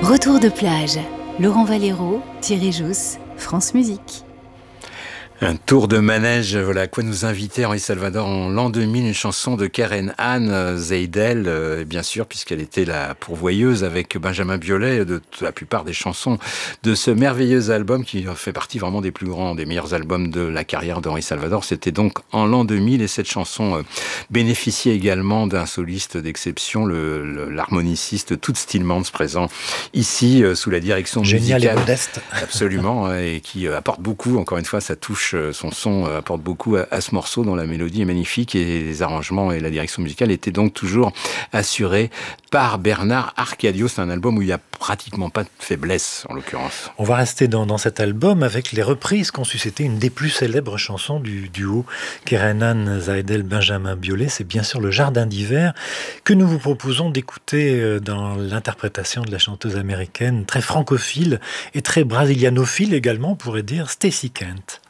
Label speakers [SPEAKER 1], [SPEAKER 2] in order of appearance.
[SPEAKER 1] Retour de plage. Laurent Valero, Thierry Jousse, France Musique.
[SPEAKER 2] Un tour de manège, voilà à quoi nous invitait Henri Salvador en l'an 2000, une chanson de Keren Anne Seidel, bien sûr, puisqu'elle était la pourvoyeuse avec Benjamin Biolay de la plupart des chansons de ce merveilleux album qui fait partie vraiment des plus grands, des meilleurs albums de la carrière d'Henri Salvador. C'était donc en l'an 2000 et cette chanson bénéficiait également d'un soliste d'exception, l'harmoniciste Toots Thielemans, présent ici sous la direction musicale.
[SPEAKER 3] Génial et modeste.
[SPEAKER 2] Absolument, et qui apporte beaucoup, encore une fois, sa touche. Son son apporte beaucoup à ce morceau dont la mélodie est magnifique et les arrangements et la direction musicale étaient donc toujours assurés par Bernard Arcadio. C'est un album où il n'y a pratiquement pas de faiblesse en l'occurrence.
[SPEAKER 3] On va rester dans cet album avec les reprises qu'ont suscité une des plus célèbres chansons du duo Keren Anne Seidel Benjamin Biolay. C'est bien sûr le Jardin d'hiver que nous vous proposons d'écouter dans l'interprétation de la chanteuse américaine très francophile et très brasilianophile également, on pourrait dire, Stacey Kent.